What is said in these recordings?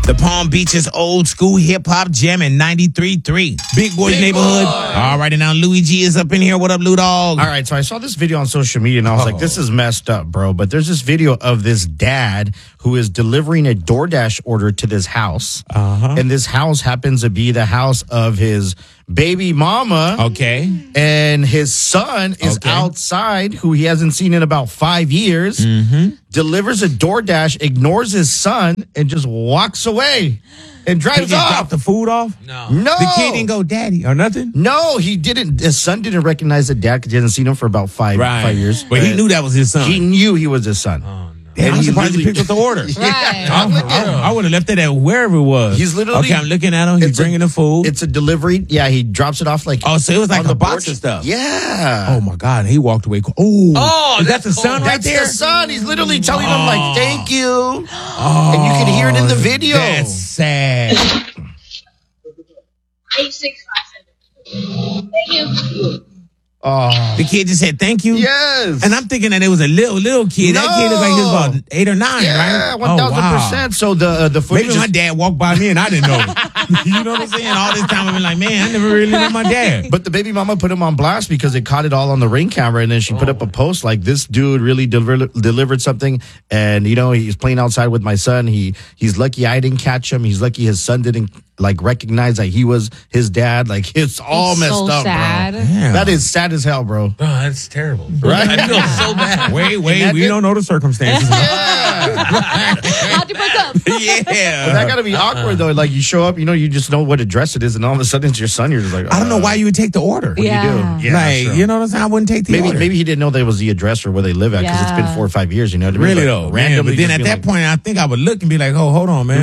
The Palm Beach's old school hip hop jam in 93.3. Big Boy's Neighborhood. All right, and now Louis G is up in here. What up, Lou Dog? All right, so I saw this video on social media, and I was like, this is messed up, bro. But there's this video of this dad who is delivering a DoorDash order to this house. And this house happens to be the house of his baby mama. Okay. And his son is outside, who he hasn't seen in about 5 years. Delivers a DoorDash, ignores his son, and just walks away and drives He just off. dropped the food off? No. The kid didn't go daddy or nothing? No, he didn't. His son didn't recognize the dad because he hadn't seen him for about 5 years. But he knew that was his son. He knew he was his son. Damn, I'm surprised he picked up the order. I would have left it at wherever it was. He's literally... Okay, I'm looking at him. He's bringing the food. It's a delivery. Yeah, he drops it off like... Oh, so it was like on a the box porch. of stuff. Yeah. Oh, my God. He walked away. Oh, is that the son right there? That's the son. He's literally telling him, like, thank you. And you can hear it in the video. That's sad. 8657. Thank you. Oh. The kid just said thank you? Yes. And I'm thinking that it was a little kid. No. That kid looked like he was about 8 or 9, Yeah, right? 1,000%. So the footage Maybe my dad walked by me and I didn't know. You know what I'm saying? All this time I've been like, man, I never really met my dad. But the baby mama put him on blast because it caught it all on the Ring camera, and then she put up a post like, this dude really delivered something, and he's playing outside with my son. He's lucky I didn't catch him. He's lucky his son didn't recognize that he was his dad. Like, it's all messed up, sad. bro. Yeah. That is sad as hell, bro. Oh, that's terrible. Right? I feel so bad. Wait, we don't know the circumstances. How'd you break up? Yeah. But that gotta be awkward though. Like, you show up, you just know what address it is, and all of a sudden it's your son. You're just like, I don't know why you would take the order. What do you do? Yeah, like, sure. you know what I'm saying? I wouldn't take the order. Maybe he didn't know that was the address or where they live at because it's been 4 or 5 years. You know what I mean? Really Like, though, man. randomly. But then just at be that like, point, I think I would look and be like, "Oh, hold on, man."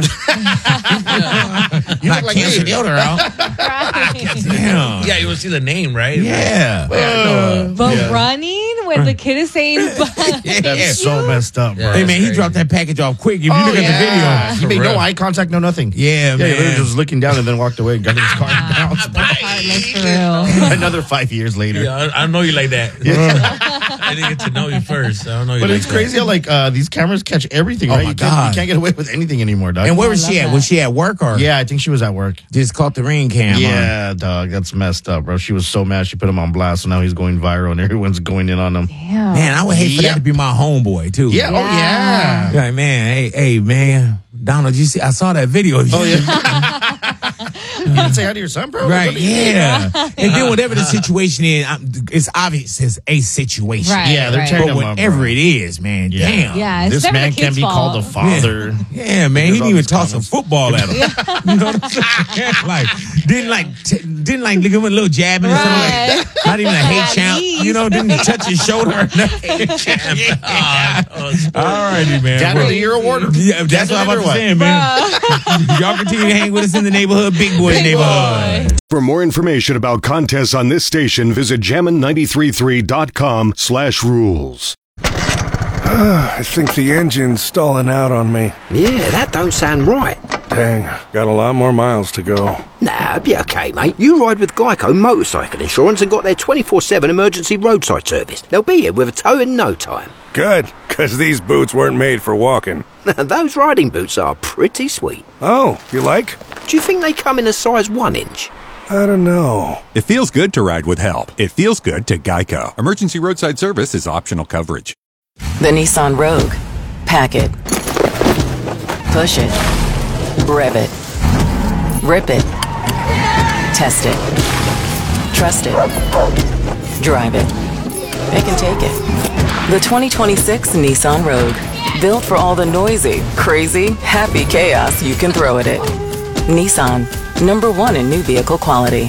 you Not look like cancel me. the order out. Damn. Yeah, you will see the name, right? Yeah. But running when the kid is saying, That's so messed up, bro. Yeah. Hey man, he Crazy. dropped that package off quick. If you look at the video, He made For no real. eye contact, no nothing. yeah, He man. literally just looking down and then walked away and got in his car and bounced. heartless for real. Another 5 years later. Yeah, I know you like that. I didn't get to know you first. I don't know you But like it's crazy how these cameras catch everything, Oh, right? my You God. can't get away with anything anymore, dog. And where was I she love at? that. Was she at work or Yeah, I think she was at work. just caught the ring cam? Yeah, dog, that's messed up, bro. She was so mad she put him on blast, so now he's going viral and everyone's going in on him. Yeah. Man, I would hate for Yeah. that to be my homeboy too. Yeah, oh yeah. Like, man, hey, man, Donald, you see? I saw that video. Oh yeah. You didn't say hi to your son, bro? Right, What do you- yeah. And then whatever the situation is, it's obvious it's a situation. Right. Yeah, they're tearing But him up, whatever bro. it is, man, damn. Yeah, it's This never man the can kid's be called a fault. father. Yeah, man, he Here's all didn't even these toss some comments. football at him. You know what I'm saying? Didn't give him a little jabbing or something. Right. Like, not even a hate At chant. least. You know, didn't touch his shoulder or nothing. Yeah. All righty, man. Dad of the Year award? Yeah, that's what I'm about to say, man. Y'all continue to hang with us in the neighborhood, Big Boy's Neighborhood. For more information about contests on this station, visit jammin933.com/rules. I think the engine's stalling out on me. Yeah, that don't sound right. Dang, got a lot more miles to go. Nah, be okay, mate. You ride with Geico Motorcycle Insurance and got their 24/7 emergency roadside service. They'll be here with a tow in no time. Good, 'cause these boots weren't made for walking. Those riding boots are pretty sweet. Oh, you like? Do you think they come in a size 1 inch? I don't know. It feels good to ride with help. It feels good to Geico. Emergency roadside service is optional coverage. The Nissan Rogue. Pack it. Push it. Rev it. Rip it. Test it. Trust it. Drive it. It can take it. The 2026 Nissan Rogue. Built for all the noisy, crazy, happy chaos you can throw at it. Nissan. #1 in new vehicle quality.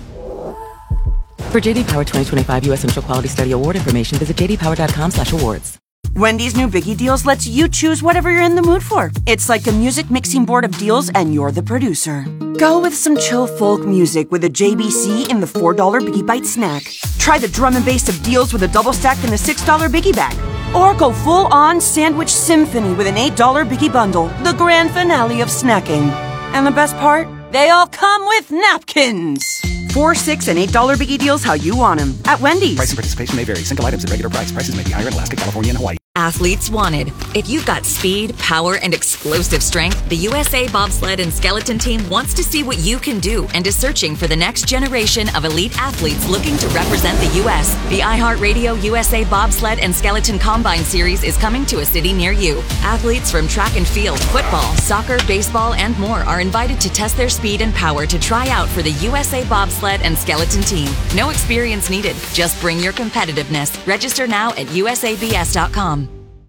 For JD Power 2025 U.S. Central Quality Study Award information, visit jdpower.com/awards. Wendy's new Biggie Deals lets you choose whatever you're in the mood for. It's like a music mixing board of deals, and you're the producer. Go with some chill folk music with a JBC in the $4 Biggie Bite snack. Try the drum and bass of deals with a double stack in the $6 Biggie Bag. Or go full-on sandwich symphony with an $8 Biggie Bundle, the grand finale of snacking. And the best part? They all come with napkins. $4, $6, and $8 Biggie Deals how you want them at Wendy's. Price and participation may vary. Single items at regular price. Prices may be higher in Alaska, California, and Hawaii. Ask athletes wanted. If you've got speed, power, and explosive strength, the USA Bobsled and Skeleton Team wants to see what you can do and is searching for the next generation of elite athletes looking to represent the U.S. The iHeartRadio USA Bobsled and Skeleton Combine Series is coming to a city near you. Athletes from track and field, football, soccer, baseball, and more are invited to test their speed and power to try out for the USA Bobsled and Skeleton Team. No experience needed. Just bring your competitiveness. Register now at usabs.com.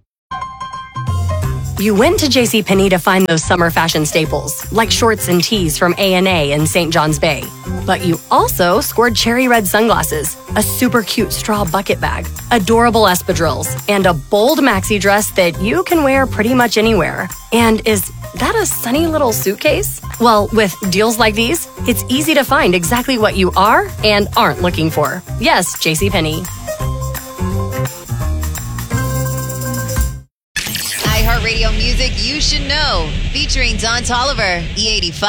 You went to JCPenney to find those summer fashion staples, like shorts and tees from A&A in St. John's Bay. But you also scored cherry red sunglasses, a super cute straw bucket bag, adorable espadrilles, and a bold maxi dress that you can wear pretty much anywhere. And is that a sunny little suitcase? Well, with deals like these, it's easy to find exactly what you are and aren't looking for. Yes, JCPenney. iHeartRadio music you should know, featuring Don Toliver, E85.